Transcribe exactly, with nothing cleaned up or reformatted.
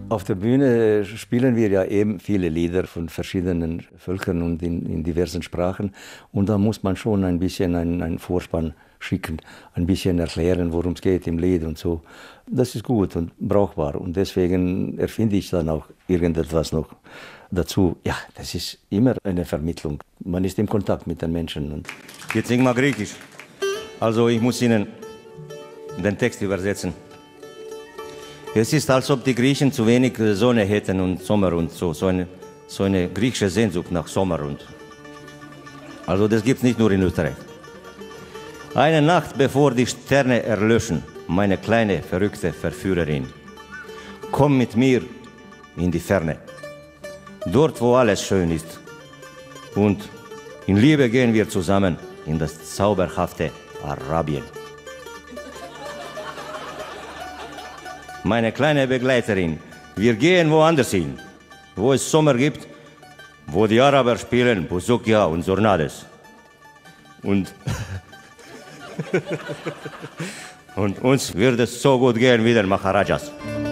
Auf der Bühne spielen wir ja eben viele Lieder von verschiedenen Völkern und in, in diversen Sprachen. Und da muss man schon ein bisschen einen, einen Vorspann schicken, ein bisschen erklären, worum es geht im Lied und so. Das ist gut und brauchbar. Und deswegen erfinde ich dann auch irgendetwas noch dazu. Ja, das ist immer eine Vermittlung. Man ist im Kontakt mit den Menschen. Und jetzt sing mal Griechisch. Also ich muss Ihnen den Text übersetzen. Es ist, als ob die Griechen zu wenig Sonne hätten und Sommer und so. So eine, so eine griechische Sehnsucht nach Sommer. Und also das gibt es nicht nur in Österreich. Eine Nacht, bevor die Sterne erlöschen, meine kleine, verrückte Verführerin, komm mit mir in die Ferne, dort, wo alles schön ist. Und in Liebe gehen wir zusammen in das zauberhafte Arabien. Meine kleine Begleiterin, wir gehen woanders hin, wo es Sommer gibt, wo die Araber spielen Bouzoukia und Zornades. Und, und uns wird es so gut gehen wie den Maharajas.